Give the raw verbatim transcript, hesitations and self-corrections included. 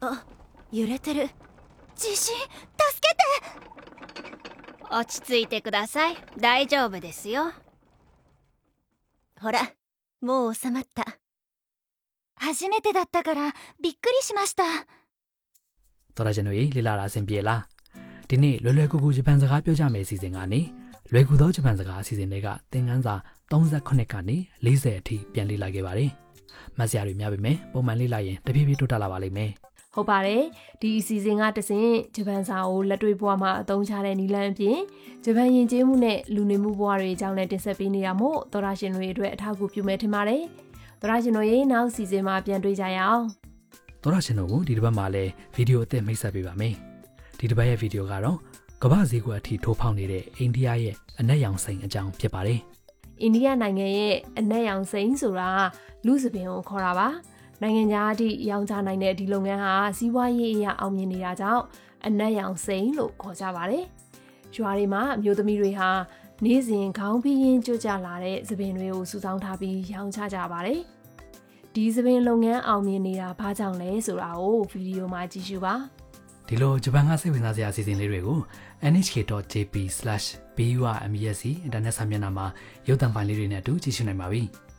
あ、揺れてる。地震、助けて。 落ち着いてください。大丈夫ですよ。 ほら、もう収まった。初めてだったからびっくりしました。 တော်ရရှင်တို့ရေလေလာတာအဆင်ပြေလားဒီနေ့လွယ်လွယ်ကူကူဂျပန်စကားပြောကြမယ့်အစီအစဉ်ကနေလွယ်ကူသောဂျပန်စကားအစီအစဉ်တွေကသင်ခန်းစာသirty-eightကနေfortyအထိပြန်လေ့လာခဲ့ပါတယ်။မှတ်စရာတွေများပေမဲ့ပုံမှန်လေ့လာရင်တဖြည်းဖြည်းတိုးတက်လာပါလိမ့်မယ်။ဟုတ်ပါတယ်ဒီအစီအစဉ်ကတစဉ်ဂျပန်စာကိုလက်တွေ့ဘဝမှာအသုံးချတဲ့နည်းလမ်းအပြင်ဂျပန်ယဉ်ကျေးမှုနဲ့လူနေမှုဘဝတွေအကြောင်းနဲ့တင်ဆက်ပေးနေတာမို့တော်ရရှင်တွေအတွက်အထောက်အကူပြုမယ်ထင်ပါတယ်။တော်ရရှင်တို့ရေနောက်အစီအစဉ်မှာပြန်တွေ့ကြရအောင်။တော်ရရှင်တို့ကိုဒီတစ်ပတ်မှာလည်းဗီဒီယိုအသစ်မိတ်ဆက်ပေးပါမယ်။ဒီတစ်ပတ်ရဲ့ဗီဒီယိုကတော့ကမ္ဘာဈေးကွက်အထိထိုးဖောက်နေတဲ့အိန္ဒိယရဲ့အနက်ရောင်စိန်အကြောင်းဖြစ်ပါတယ်။အိန္ဒိယနိုင်ငံရဲ့အနက်ရောင်စိန်ဆိုတာလူစပင်ကိုခေါ်တာပါ။နိုင်ငံခြားအထိရောင်းချနိုင်တဲ့ဒီလုပ်ငန်းဟာစီးပွားရေးအရာအောင်မြင်နေတာကြောင့်အနက်ရောင်စိန်လို့ခေါ်ကြပါတယ်။ရွာတွေမှာအမျိုးသမီးတွေဟာနေ့စဉ်ခေါင်းပြီးရင်ကြွကြလာတဲ့စပင်တွေကိုစုဆောင်းထားပြီးရောင်းချကြပါတယ်။ဒီစပင်လုပ်ငန်းအောင်မြင်နေတာဘာကြောင့်လဲဆိုတာကိုဗီဒီယိုမှာကြည့်ရှုပါ။ဒီလိုဂျပန်ကစိတ်ဝင်စားစရာအစီအစဉ်လေးတွေကို n h k dot j p slash b u r m e s c အင်တာနက်စာမျက်နှာမှာရုပ်သံဖိုင်လေးတွေနဲ့အတူကြည့်ရှုနိုင်ပါပြီ။